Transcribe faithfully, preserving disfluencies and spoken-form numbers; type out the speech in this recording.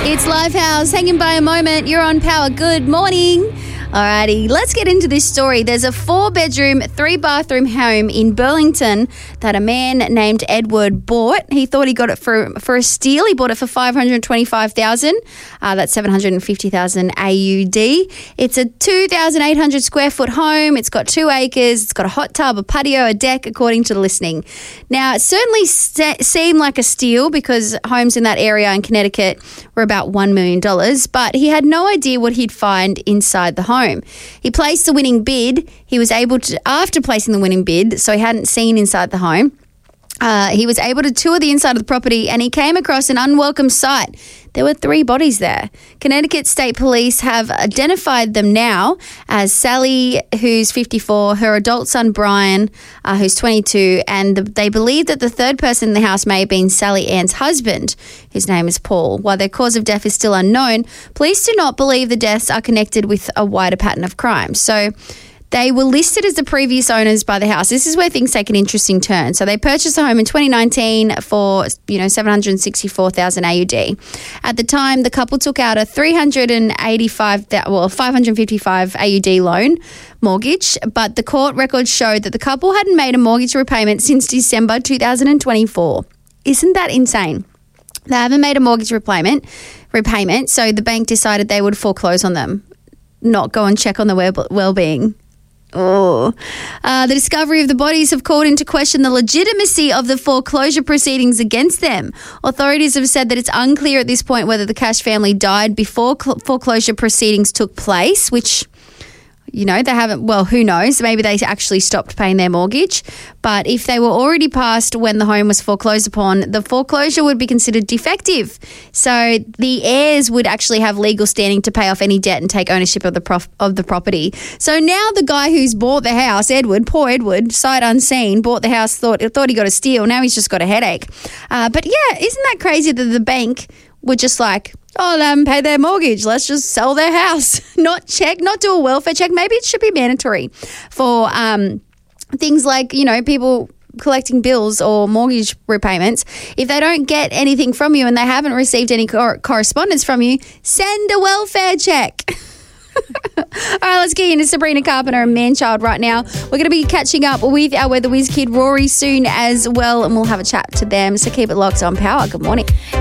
It's Lifehouse, hanging by a moment. You're on Power. Good morning. Alrighty, let's get into this story. There's a four-bedroom, three-bathroom home in Burlington that a man named Edward bought. He thought he got it for for a steal. He bought it for five hundred twenty-five thousand dollars. Uh, that's seven hundred fifty thousand A U D. It's a two thousand eight hundred square foot home. It's got two acres. It's got a hot tub, a patio, a deck, according to the listing. Now, it certainly se- seemed like a steal because homes in that area in Connecticut were about one million dollars, but he had no idea what he'd find inside the home. He placed the winning bid. He was able to, after placing the winning bid, so he hadn't seen inside the home, uh, he was able to tour the inside of the property and he came across an unwelcome sight. There were three bodies there. Connecticut State Police have identified them now as Sally, who's fifty-four, her adult son Brian, uh, who's twenty-two, and the, they believe that the third person in the house may have been Sally Ann's husband. His name is Paul. While their cause of death is still unknown, police do not believe the deaths are connected with a wider pattern of crime. So they were listed as the previous owners by the house. This is where things take an interesting turn. So they purchased the home in twenty nineteen for, you know, seven hundred sixty-four thousand A U D. At the time, the couple took out a three hundred eighty-five, well, five hundred fifty-five A U D loan mortgage, but the court records showed that the couple hadn't made a mortgage repayment since December two thousand twenty-four. Isn't that insane? They haven't made a mortgage repayment, repayment, so the bank decided they would foreclose on them, not go and check on their well-being. Oh, uh, the discovery of the bodies have called into question the legitimacy of the foreclosure proceedings against them. Authorities have said that it's unclear at this point whether the Cash family died before cl- foreclosure proceedings took place, which, you know, they haven't, well, who knows? Maybe they actually stopped paying their mortgage. But if they were already passed when the home was foreclosed upon, the foreclosure would be considered defective. So the heirs would actually have legal standing to pay off any debt and take ownership of the prof- of the property. So now the guy who's bought the house, Edward, poor Edward, sight unseen, bought the house, thought thought he got a steal. Now he's just got a headache. Uh, but yeah, isn't that crazy that the bank would just like, oh, they haven't paid their mortgage, let's just sell their house. Not check, not do a welfare check. Maybe it should be mandatory for um, things like, you know, people collecting bills or mortgage repayments. If they don't get anything from you and they haven't received any cor- correspondence from you, send a welfare check. All right, let's get into Sabrina Carpenter and Manchild right now. We're going to be catching up with our Weather Whiz kid Rory soon as well, and we'll have a chat to them. So keep it locked on Power. Good morning.